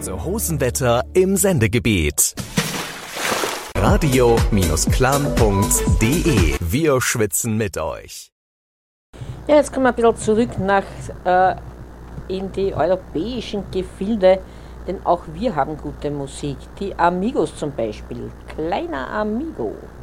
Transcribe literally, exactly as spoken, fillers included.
beste Hosenwetter im Sendegebiet. radio-clan punkt de. Wir schwitzen mit euch. Ja, jetzt kommen wir ein bisschen zurück nach äh, in die europäischen Gefilde, denn auch wir haben gute Musik. Die Amigos zum Beispiel. Kleiner Amigo.